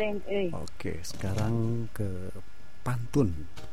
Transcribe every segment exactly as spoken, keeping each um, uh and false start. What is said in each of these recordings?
jreng euy. Oke, sekarang ke pantun.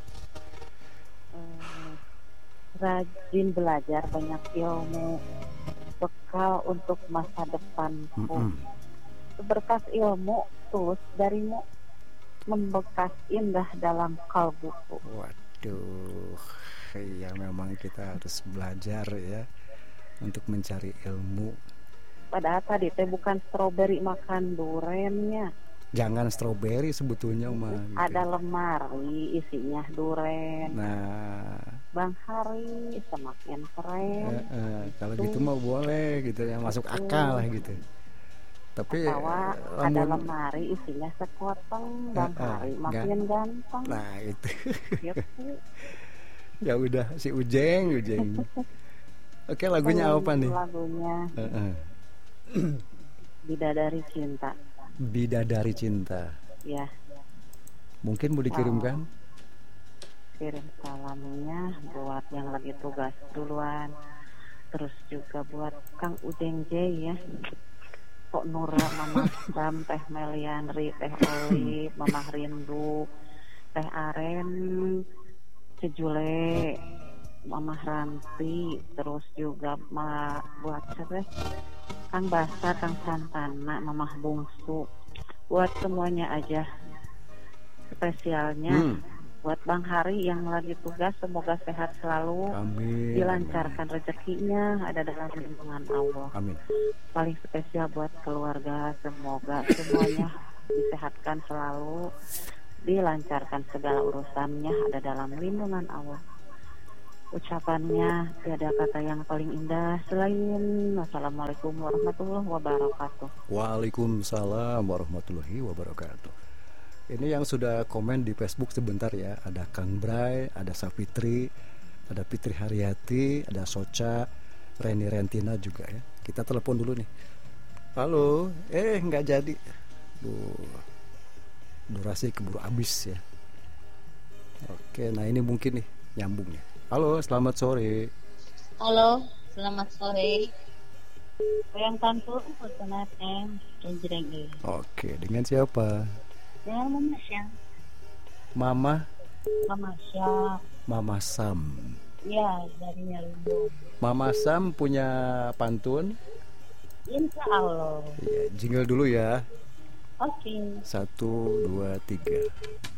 Eh, Rajin belajar banyak ilmu, bekal untuk masa depanku. Mm-mm. Berkas ilmu tulus darimu, membekas indah dalam kalbuku. Waduh, ya memang kita harus belajar ya untuk mencari ilmu. Padahal tadi teh bukan stroberi, makan durennya. Jangan stroberi sebetulnya mah gitu. Ada lemari isinya duren. Nah, Bang Hari semakin keren. eh, eh, kalau gitu mah boleh gitu ya, masuk akal lah gitu. Tapi Atau eh, ada lamun lemari isinya sekoteng, eh, Bang eh, Hari gan- makin ganteng. nah itu Gitu. ya udah si Ujeng Ujeng. Oke, lagunya Pengen apa nih? Lagunya Eh, eh. Bidadari Cinta. Bidadari Cinta. Ya, Mungkin mau oh, dikirimkan? kirim salamnya buat yang lagi tugas duluan. Terus juga buat Kang Udeng J ya. Kok Nura, Mama Sam, Teh Melianri, Teh Oli, Mama Rindu, Teh Aren, Cejule, Mama Ranti, terus juga ma buat siapa? Kang Basar, Kang Santana, Mama Bungsu, buat semuanya aja. Spesialnya Hmm. buat Bang Hari yang lagi tugas, semoga sehat selalu, Amin. dilancarkan rezekinya, ada dalam lindungan Allah. Amin. Paling spesial buat keluarga, semoga semuanya disehatkan selalu, dilancarkan segala urusannya, ada dalam lindungan Allah. Ucapannya tiada kata yang paling indah selain Wassalamualaikum warahmatullahi wabarakatuh. Waalaikumsalam warahmatullahi wabarakatuh. Ini yang sudah komen di Facebook sebentar ya. Ada Kang Bray, ada Sapitri, ada Fitri Haryati, ada Soca, Reni Rentina juga ya. Kita telepon dulu nih. Halo, eh nggak jadi. Duh, durasi keburu habis ya. Oke, nah ini mungkin nih nyambung ya. Halo, selamat sore. Halo, selamat sore. Yang pantun pesanan yang jreng. Oke, dengan siapa? Dengan Mama Syah. Mama, Mama Syah. Mama Sam. Ya, dari Nyarumbo. Mama Sam punya pantun? Insya Allah. Ya, jingle dulu ya. Oke. Satu, dua, tiga.